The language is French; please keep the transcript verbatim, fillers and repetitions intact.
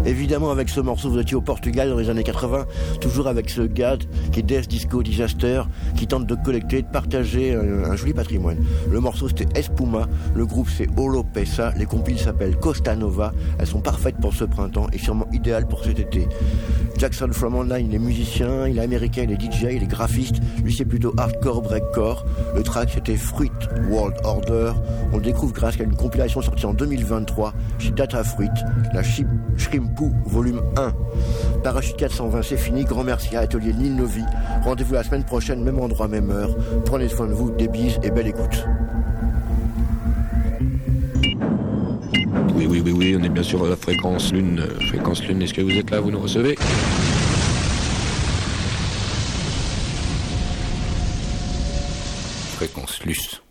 Évidemment, avec ce morceau, vous étiez au Portugal dans les années quatre-vingts, toujours avec ce gars qui est Death Disco Disaster, qui tente de collecter, de partager un, un joli patrimoine. Le morceau, c'était Espuma, le groupe, c'est Holo Pesa, les compiles s'appellent Costa Nova, elles sont parfaites pour ce printemps et sûrement idéales pour cet été. Jackson from Online, il est musicien, il est américain, il est D J, il est graphiste, lui c'est plutôt hardcore, breakcore. Le track c'était Fruit World Order, on le découvre grâce à une compilation sortie en deux mille vingt-trois chez Data Fruit, la Shrimpu volume un. Parachute quatre cent vingt, c'est fini, grand merci à Atelier Nil Novi. Rendez-vous la semaine prochaine, même endroit, même heure. Prenez soin de vous, des bises et belle écoute. Oui, oui, oui, oui, on est bien sûr à la fréquence lune. Fréquence lune, est-ce que vous êtes là, vous nous recevez ? Fréquence luce.